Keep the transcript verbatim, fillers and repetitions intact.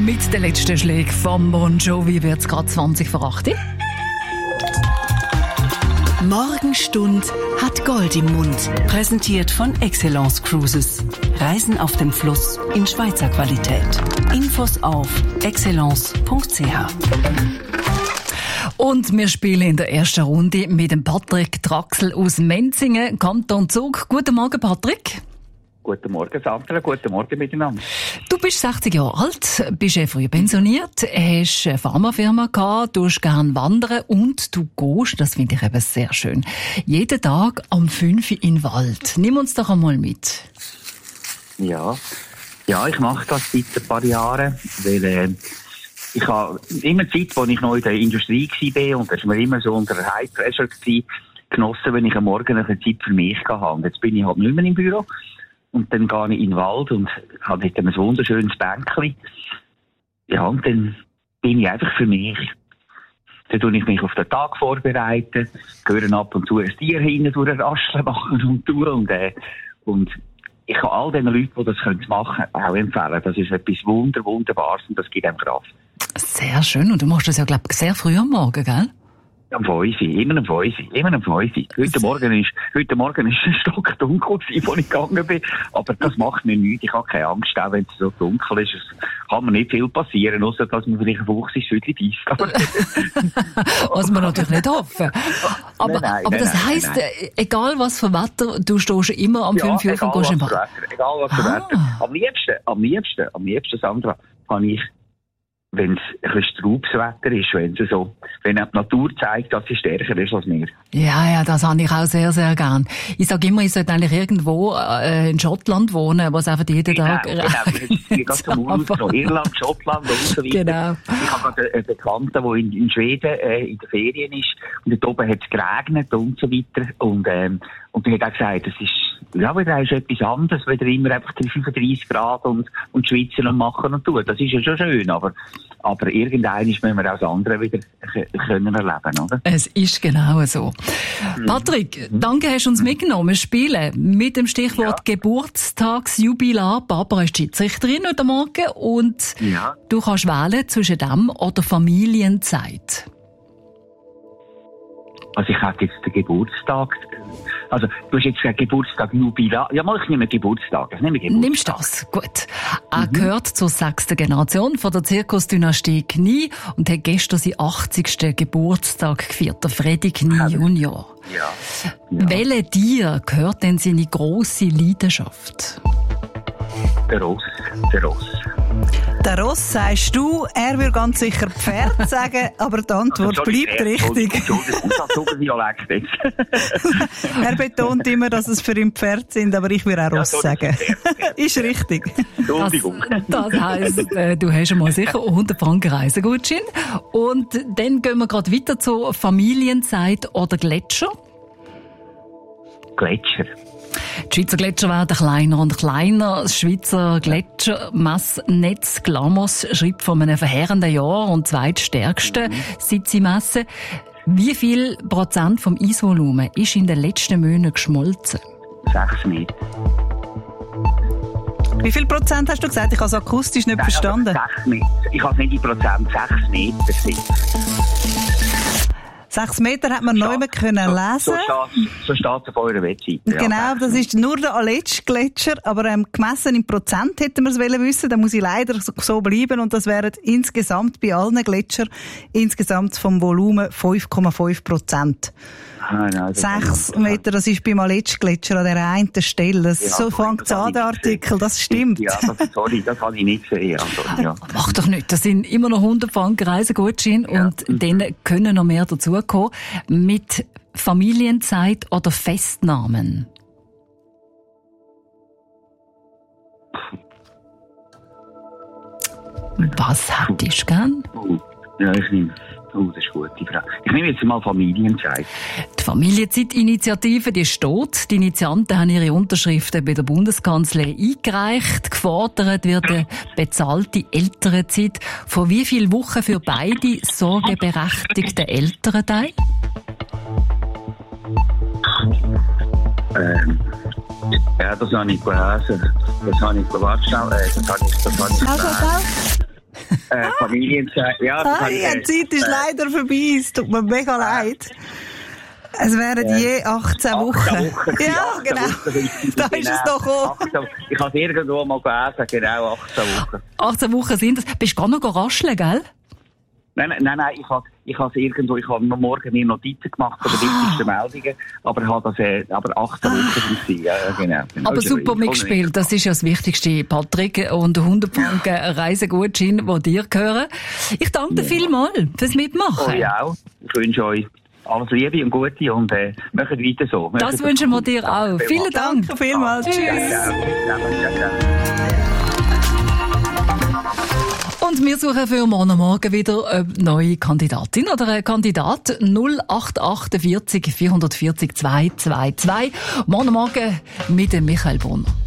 Mit den letzten Schlägen vom Bon Jovi wird es gerade zwanzig vor acht. Morgenstund hat Gold im Mund. Präsentiert von Excellence Cruises. Reisen auf dem Fluss in Schweizer Qualität. Infos auf excellence punkt c h. Und wir spielen in der ersten Runde mit dem Patrick Traxel aus Menzingen, Kanton Zug. Guten Morgen, Patrick. Guten Morgen, Sandra. Guten Morgen miteinander. Du bist sechzig Jahre alt, bist eh früh pensioniert, hast eine Pharmafirma gehabt, tust gern wandern und du gehst, das finde ich eben sehr schön, jeden Tag am fünf Uhr in den Wald. Nimm uns doch einmal mit. Ja, ja, ich mache das seit ein paar Jahren, weil äh, ich habe immer Zeit, als ich noch in der Industrie war, und das war mir immer so unter High Pressure gewesen, genossen, wenn ich am Morgen eine Zeit für mich hatte. Und jetzt bin ich halt nicht mehr im Büro. Und dann gehe ich in den Wald und habe dort ein wunderschönes Bänkchen. Ja, und dann bin ich einfach für mich. Dann tue ich mich auf den Tag vorbereiten, höre ab und zu ein Tier hinten durch ein Rascheln machen und tun. Und, äh, und ich kann all den Leuten, die das machen können, auch empfehlen. Das ist etwas Wunder, Wunderbares und das gibt einem Kraft. Sehr schön. Und du machst das ja, glaube ich, sehr früh am Morgen, gell? Am fünf Uhr, immer am fünf Uhr, immer am fünf Uhr. Heute Morgen ist, heute Morgen ist es stockdunkel gewesen, als ich gegangen bin. Aber das macht mir nichts. Ich habe keine Angst, auch wenn es so dunkel ist. Es kann mir nicht viel passieren, außer dass man vielleicht ein Fuchs ist, heute beißt. Was wir natürlich nicht hoffen. Aber, nein, nein, aber das nein, heisst, nein, nein. egal was für Wetter, du stehst immer am Ja, fünf Uhr und gehst im Wald. Egal was für Ah. Wetter. Am liebsten, am liebsten, am liebsten, Sandra, kann ich, wenn es ein bisschen straubes Wetter ist, wenn es so, wenn die Natur zeigt, dass sie stärker ist als wir. Ja, ja, das habe ich auch sehr, sehr gern. Ich sage immer, ich sollte eigentlich irgendwo äh, in Schottland wohnen, wo es einfach jeden Tag Genau, genau. Ich gehe zum Urlaub noch Irland, Schottland und so weiter. Genau. Ich habe gerade einen Bekannten, der in, in Schweden äh, in der Ferien ist. Und dort oben hat es geregnet und so weiter. Und, ähm, und er hat auch gesagt, das ist, ja, wieder ist etwas anderes, wieder immer einfach fünfunddreissig Grad und, und schwitzen und machen und tun. Das ist ja schon schön, aber, aber irgendwann müssen wir auch das andere wieder k- können erleben, oder? Es ist genau so. Mhm. Patrick, danke, hast du uns mitgenommen. Wir spielen mit dem Stichwort Ja. Geburtstagsjubilar. Barbara ist Schiedsrichterin heute Morgen und Ja. du kannst wählen zwischen dem oder Familienzeit. Also ich hätte jetzt den Geburtstag, also du hast jetzt gesagt Geburtstag Jubilar. Ja, mal, ich nehme Geburtstag. Ich nehme Geburtstag. Nimmst du das? Gut. Er gehört zur sechsten Generation von der Zirkusdynastie Knie und hat gestern seinen achtzigsten Geburtstag gefeiert, der Freddy Knie Ja. Junior. Ja. ja. Welche Tier gehört denn seine grosse Leidenschaft? Der Ross. Der Ross. Der Ross sagst du, er würde ganz sicher Pferd sagen, aber die Antwort bleibt richtig. Entschuldigung, das ist Dialekt jetzt. Er betont immer, dass es für ihn Pferd sind, aber ich würde auch Ross Ja, so, das sagen. ist Pferd, Pferd. Ist richtig. Entschuldigung. Das, das heisst, äh, du hast einmal sicher hundert Franken Reisegutschein. Und dann gehen wir gerade weiter zur Familienzeit oder Gletscher. Gletscher. Die Schweizer Gletscher werden kleiner und kleiner. Das Schweizer Gletschermessnetz Glamos schreibt von einem verheerenden Jahr und zweitstärksten seit sie messen. Wie viel Prozent vom Eisvolumen ist in den letzten Monaten geschmolzen? Sechs Meter. Wie viel Prozent hast du gesagt? Ich habe es akustisch nicht Nein, verstanden. Also sechs Meter. Ich habe es nicht in Prozent. Sechs Meter sind. Sechs Meter hat man neu können lesen. So, so steht so steht's auf eurer Webseite. Ja, Genau, sechs das ist nur der Aletsch-Gletscher, aber ähm, gemessen in Prozent hätten wir es wollen wissen, dann muss ich leider so, so bleiben und das wären insgesamt bei allen Gletschern insgesamt vom Volumen fünf Komma fünf Prozent. Ah, nein, das Sechs kann ich- Meter, das ist beim Aletsch-Gletscher an der einen Stelle. Das, Ja, so sorry, fängt das es habe an, ich der nicht Artikel, das stimmt. Ja, das, sorry, das habe ich nicht gesehen. Also, ja. Mach doch nicht. Das sind immer noch hundert Franken Reisegutschein Ja. und dann können noch mehr dazukommen. Mit Familienzeit oder Festnahmen. Was hättest du gern? Oh, ja, ich nehme. Oh, das ist eine gute Frage. Ich nehme jetzt mal Familienzeit. Die Familienzeitinitiative, die steht. Die Initianten haben ihre Unterschriften bei der Bundeskanzlei eingereicht. Gefordert wird eine bezahlte Elternzeit. Von wie vielen Wochen für beide sorgeberechtigten Elternteile? Ähm, ja, das habe ich gelesen. Das habe ich, warte schnell, äh, das habe ich, das habe ich Schau, schau, gelesen. schau. Äh, Familienzeit, ja. Ah, die äh, Zeit ist äh, leider vorbei, es tut mir mega leid. Es wären äh, je achtzehn Wochen. Wochen. Ja, achtzehn genau. Wochen, Da ist es doch gekommen. achtzehn Ich habe es irgendwo mal gelesen, genau, achtzehn Wochen. achtzehn Wochen sind das. Bist du gar noch rascheln, gell? Nein, nein, nein, nein, ich habe ich habe es irgendwo, ich habe noch morgen mir Notizen gemacht von den wichtigsten Meldungen, aber habe das, äh, aber achtzehn Wochen sein, ja, genau. genau. Aber super mitgespielt, das ist ja das Wichtigste. Patrick und hundert Franken Reisegutschein, die dir gehören. Ich danke dir Ja. vielmals fürs Mitmachen. Euch auch. Ich wünsche euch alles Liebe und Gute und äh, macht weiter so. Macht Das wünschen wir dir auch. Vielen Dank. Danke vielmals. Tschüss. Ja, ja, ja, ja. Und wir suchen für morgen Morgen wieder eine neue Kandidatin oder einen Kandidat. null acht acht vier vier vier vier zwei zwei zwei. Morgen Morgen mit dem Michael Brunner.